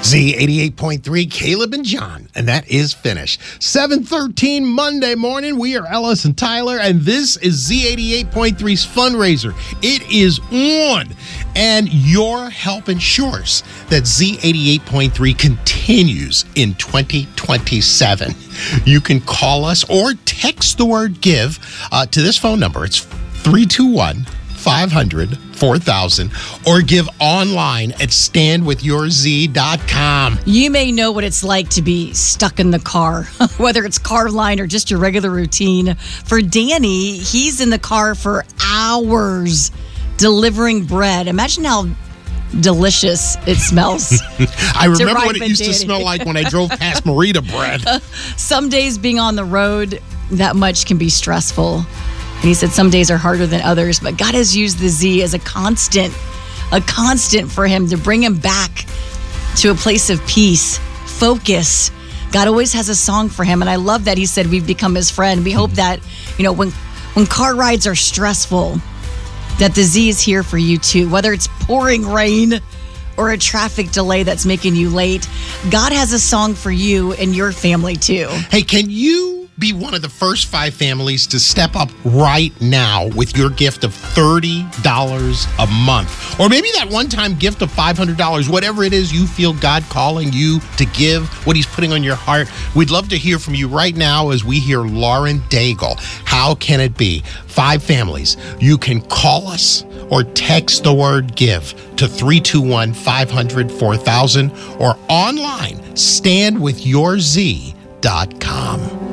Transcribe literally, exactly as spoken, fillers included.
Z eighty-eight point three, Caleb and John, and that is finished. seven thirteen Monday morning, we are Ellis and Tyler, and this is Z eighty-eight point three's fundraiser. It is on, and your help ensures that Z eighty-eight point three continues in twenty twenty-seven. You can call us or text the word GIVE uh, to this phone number. It's three two one, five hundred, four thousand, or give online at stand with your z dot com. You may know what it's like to be stuck in the car, whether it's car line or just your regular routine. For Danny, he's in the car for hours delivering bread. Imagine how delicious it smells. I remember what it and used Danny. to smell like when I drove past Marita bread. Some days being on the road that much can be stressful. And he said some days are harder than others, but God has used the Z as a constant, a constant for him to bring him back to a place of peace, focus. God always has a song for him, and I love that he said we've become his friend. We hope that, you know, when when car rides are stressful, that the Z is here for you too, whether it's pouring rain or a traffic delay that's making you late. God has a song for you and your family too. Hey, can you be one of the first five families to step up right now with your gift of thirty dollars a month? Or maybe that one-time gift of five hundred dollars, whatever it is you feel God calling you to give, what he's putting on your heart. We'd love to hear from you right now as we hear Lauren Daigle. How can it be? Five families. You can call us or text the word GIVE to three two one, five hundred, four thousand or online, stand with your z dot com.